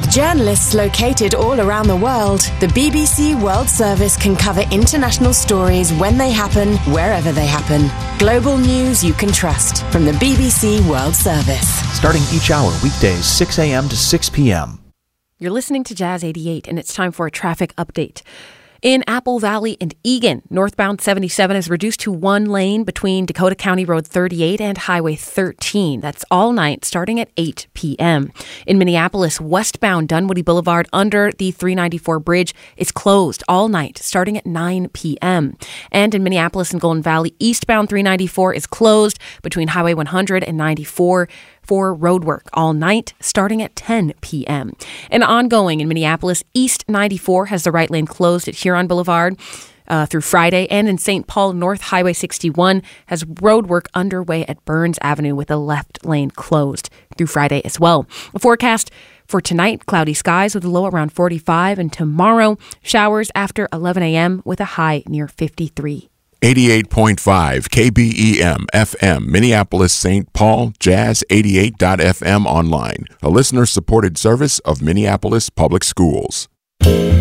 With journalists located all around the world, the BBC World Service can cover international stories when they happen, wherever they happen. Global news you can trust from the BBC World Service. Starting each hour, weekdays 6 a.m. to 6 p.m. You're listening to Jazz 88, and it's time for a traffic update. In Apple Valley and Eagan, northbound 77 is reduced to one lane between Dakota County Road 38 and Highway 13. That's all night, starting at 8 p.m. In Minneapolis, westbound Dunwoody Boulevard under the 394 bridge is closed all night, starting at 9 p.m. And in Minneapolis and Golden Valley, eastbound 394 is closed between Highway 100 and 94 for roadwork all night, starting at 10 p.m. And ongoing in Minneapolis, East 94 has the right lane closed at Huron Boulevard through Friday, and in St. Paul, North Highway 61 has roadwork underway at Burns Avenue with the left lane closed through Friday as well. A forecast for tonight, cloudy skies with a low around 45, and tomorrow, showers after 11 a.m. with a high near 53. 88.5 KBEM FM, Minneapolis, St. Paul, Jazz88.fm online, a listener-supported service of Minneapolis Public Schools.